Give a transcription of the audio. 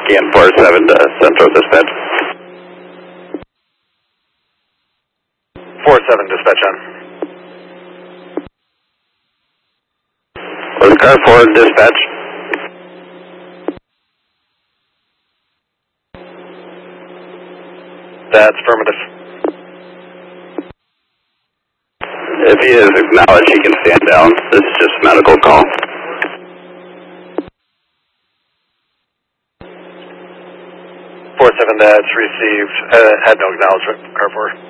Again, 47 to Central Dispatch. 47 Dispatch on. Was car 4 Dispatch? That's affirmative. If he is acknowledged, he can stand down. This is just medical call. 47, that's received. Had no acknowledgement, car 4.